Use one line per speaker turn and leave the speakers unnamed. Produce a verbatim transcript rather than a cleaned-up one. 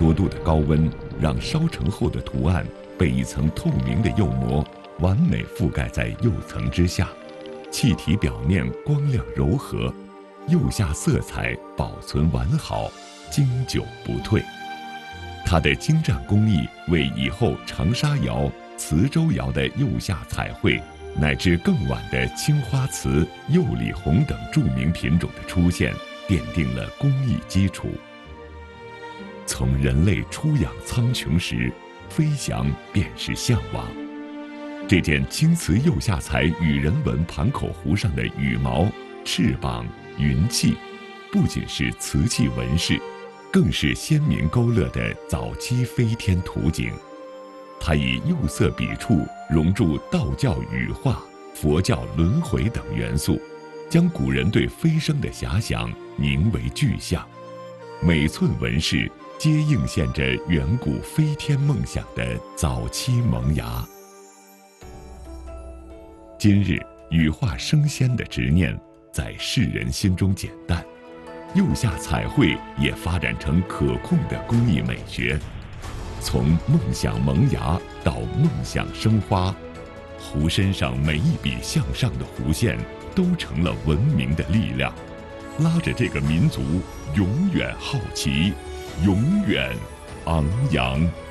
多度的高温让烧成后的图案被一层透明的釉膜完美覆盖在釉层之下，气体表面光亮柔和，釉下色彩保存完好，经久不退。它的精湛工艺为以后长沙窑、磁州窑的釉下彩绘，乃至更晚的青花瓷、釉里红等著名品种的出现，奠定了工艺基础。从人类初养苍穹时，飞翔便是向往。这件青瓷釉下彩羽人纹盘口壶上的羽毛、翅膀、云气，不仅是瓷器纹饰，更是先民勾勒的早期飞天图景。它以釉色笔触融入道教羽化、佛教轮回等元素，将古人对飞升的遐想凝为具象，每寸纹饰皆映现着远古飞天梦想的早期萌芽。今日羽化升仙的执念在世人心中减淡，釉下彩绘也发展成可控的工艺美学。从梦想萌芽到梦想生花，壶身上每一笔向上的弧线都成了文明的力量，拉着这个民族永远好奇，永远昂扬。